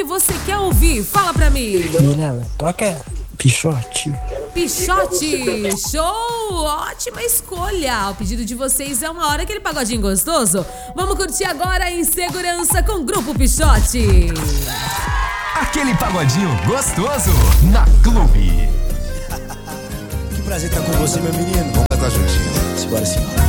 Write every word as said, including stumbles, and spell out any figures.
que você quer ouvir? Fala pra mim. Mirella, toca Pixote. Pixote, show! Ótima escolha! O pedido de vocês é uma hora aquele pagodinho gostoso. Vamos curtir agora em segurança com o Grupo Pixote. Aquele pagodinho gostoso na Clube. Que prazer estar com você, meu menino. Vamos cantar juntinho. Simbora, simbora.